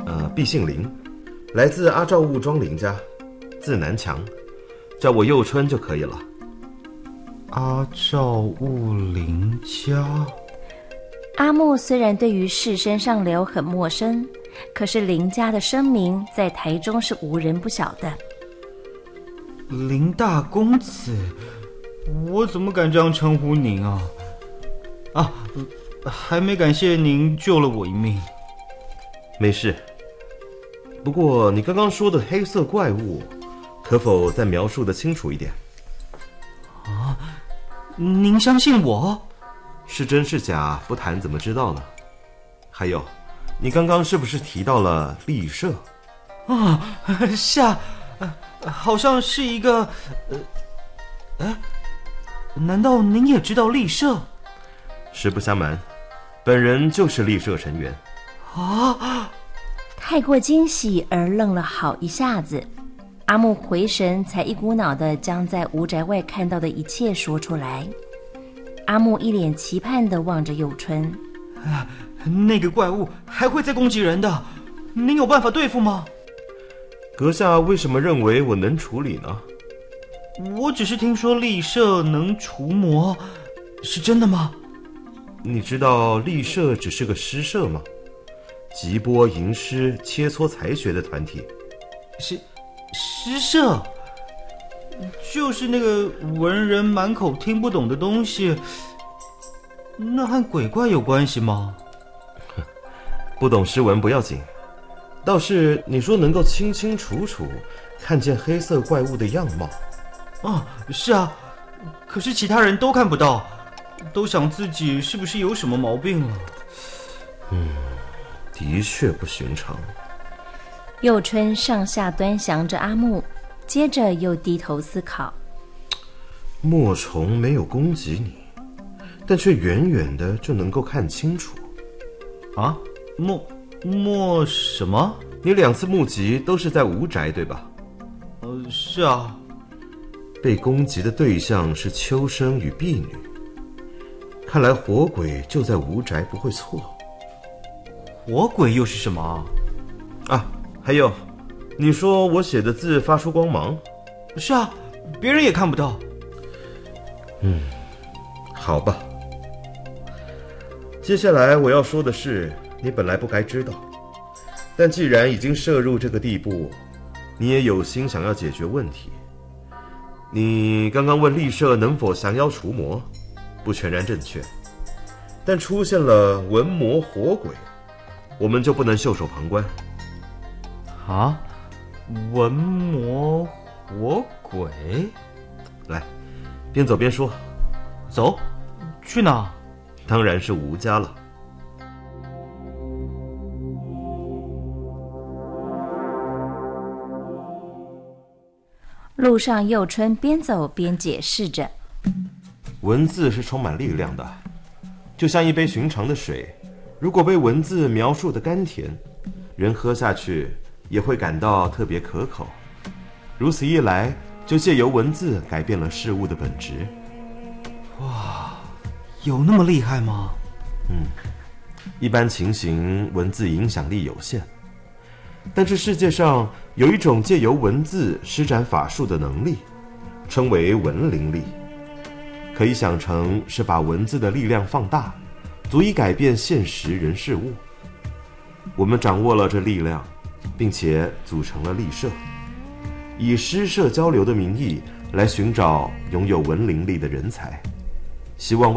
毕姓林，来自阿赵务庄林家，字南强，叫我佑春就可以了。 阿赵务林家。 阿木虽然对于士绅上流很陌生，可是林家的声名在台中是无人不晓的。 林大公子，我怎么敢这样称呼您啊？还没感谢您救了我一命。 没事。不过你刚刚说的黑色怪物，可否再描述得清楚一点？ 您相信我？ 是真是假，不谈怎么知道呢？还有，你刚刚是不是提到了立社？ 是啊，好像是一个……难道您也知道立社？ 实不相瞒，本人就是立社成员。 太过惊喜而愣了好一下子，阿木回神才一股脑地将在吴宅外看到的一切说出来。阿木一脸期盼地望着佑春。 那个怪物还会再攻击人的，您有办法对付吗？ 阁下为什么认为我能处理呢？ 我只是听说立社能除魔，是真的吗？ 你知道立社只是个诗社吗？集播吟诗切磋才学的团体。 诗社，就是那个文人满口听不懂的东西，那和鬼怪有关系吗？ 不懂诗文不要紧，倒是你说能够清清楚楚看见黑色怪物的样貌。 是啊，可是其他人都看不到，都想自己是不是有什么毛病了。 的确不寻常。 佑春上下端详着阿木，接着又低头思考。 墨虫没有攻击你，但却远远的就能够看清楚。 墨什么？ 你2次目击都是在吴宅对吧？ 是啊。 被攻击的对象是秋生与婢女，看来火鬼就在吴宅不会错。 火鬼又是什么？ 还有，你说我写的字发出光芒？ 是啊，别人也看不到。 好吧。接下来我要说的是，你本来不该知道，但既然已经涉入这个地步，你也有心想要解决问题。你刚刚问立社能否降妖除魔，不全然正确，但出现了文魔火鬼，我们就不能袖手旁观。 文魔火鬼？ 来，边走边说。 走，去哪？ 当然是吴家了。 路上佑春边走边解释着。 文字是充满力量的，就像一杯寻常的水，如果被文字描述的甘甜，人喝下去也会感到特别可口。如此一来，就借由文字改变了事物的本质。 哇，有那么厉害吗？ 一般情形文字影响力有限，但是世界上有一种借由文字施展法术的能力，称为文灵力，可以想成是把文字的力量放大，足以改变现实人事物。我们掌握了这力量，并且组成了立社，以诗社交流的名义来寻找拥有文灵力的人才，希望